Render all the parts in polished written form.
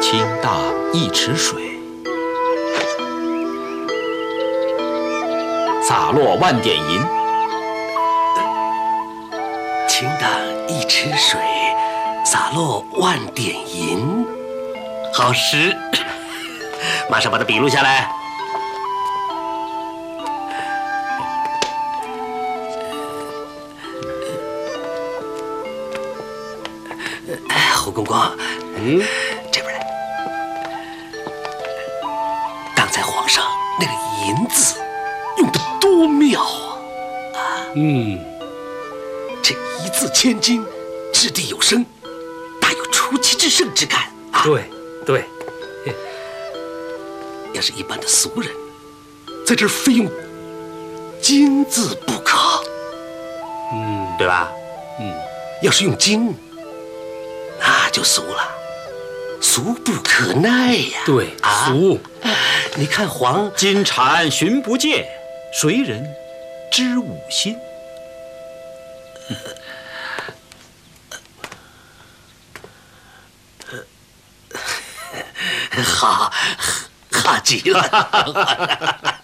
倾大一池水，洒落万点银。 倾大一池水，洒落万点银。好诗，马上把它笔录下来。侯公公，这边来。刚才皇上那个“银”字用得多妙啊！这一字千金，掷地有声，大有出奇制胜之感啊！ 对， 要是一般的俗人，在这儿非用“金”字不可，对吧？要是用“金”，那就俗了，俗不可耐呀！ 对， 啊， 俗。 你看黄金蝉寻不见，谁人知吾心？ 好极了。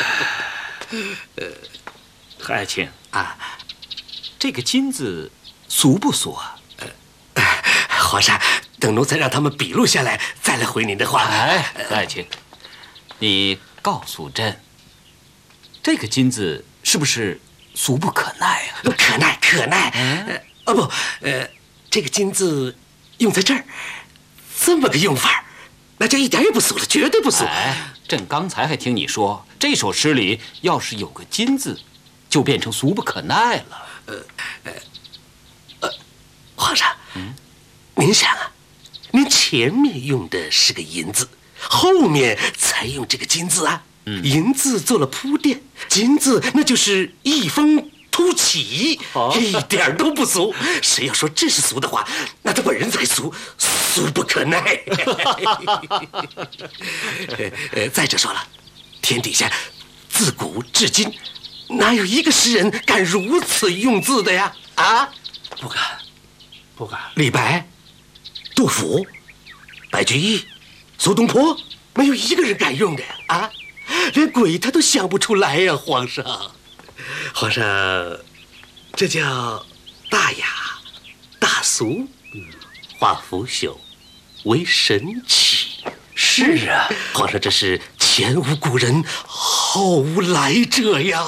何爱卿啊，这个“金”字俗不俗啊？ 皇上，等奴才让他们笔录下来，再来回您的话。 何爱卿，你告诉朕，这个“金”字是不是俗不可耐啊？ 可耐。这个“金”字用在这儿，这么个用法，那就一点也不俗了，绝对不俗。 朕刚才还听你说，这首诗里要是有个“金”字，就变成俗不可耐了。 皇上，您想啊，您前面用的是个“银”字，后面才用这个“金”字啊。银字做了铺垫，金字那就是一峰突起，一点都不俗。谁要说这是俗的话，那他本人才俗，俗不可耐。再者说了，天底下自古至今，哪有一个诗人敢如此用字的呀？啊， 不敢。 李白、杜甫、白居易、苏东坡，没有一个人敢用的啊！连鬼他都想不出来呀，皇上，这叫大雅、大俗，化腐朽为神奇。 是啊， 皇上，这是前无古人，后无来者呀！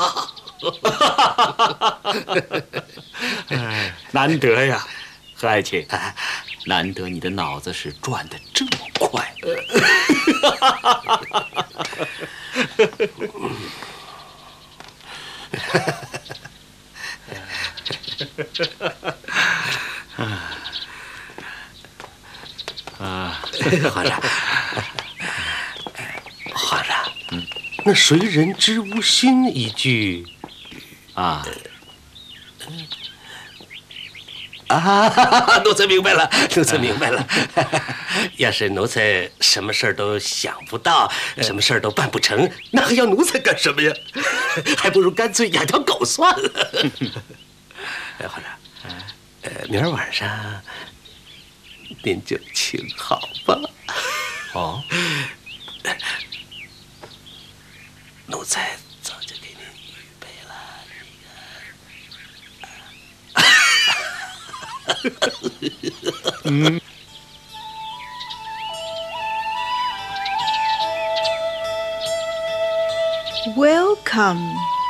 难得呀，何爱卿，难得你的脑子是转得这么快。 皇上，那谁人知吾心一句奴才明白了，要是奴才什么事儿都想不到，什么事儿都办不成，那还要奴才干什么呀？还不如干脆养条狗算了。皇上，明儿晚上您就请好吧。奴才早就给您预备了一个。 Welcome